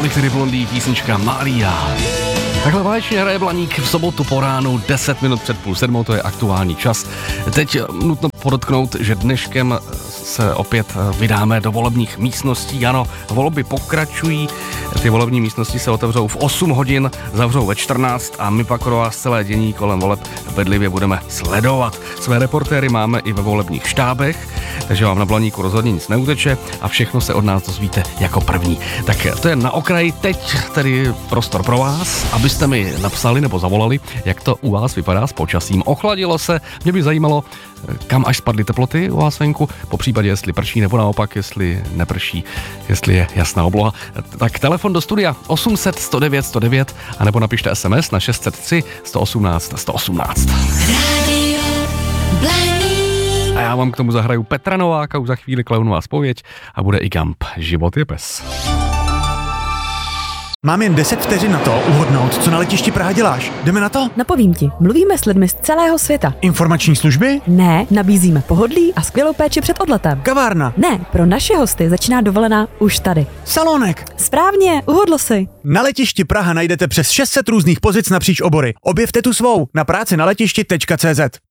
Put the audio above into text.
Tolik tedy Blondý, písnička Maria. Takhle báječně hraje Blaník v sobotu po ránu, 10 minut před 6:30, to je aktuální čas. Teď nutno podotknout, že dneškem se opět vydáme do volebních místností. Ano, volby pokračují, ty volební místnosti se otevřou v 8 hodin, zavřou ve 14 a my pak pro vás celé dění kolem voleb bedlivě budeme sledovat. Své reportéry máme i ve volebních štábech, takže vám na Blaníku rozhodně nic neuteče a všechno se od nás dozvíte jako první. Tak to je na okraji, teď tedy prostor pro vás, abyste mi napsali nebo zavolali, jak to u vás vypadá s počasím. Ochladilo se, mě by zajímalo, kam až spadly teploty u vás venku, popřípadě jestli prší nebo naopak, jestli neprší, jestli je jasná obloha. Tak telefon do studia 800 109 109 anebo napište SMS na 603 118 118. A já vám k tomu zahraju Petra Nováka, už za chvíli klaunová zpověď a bude i Gump. Život je pes. Mám jen 10 vteřin na to uhodnout, co na letišti Praha děláš. Jdeme na to? Napovím ti, mluvíme s lidmi z celého světa. Informační služby? Ne, nabízíme pohodlí a skvělou péči před odletem. Kavárna? Ne, pro naše hosty začíná dovolená už tady. Salonek? Správně, uhodl si. Na letišti Praha najdete přes 600 různých pozic napříč obory. Objevte tu svou na práci na letišti.cz.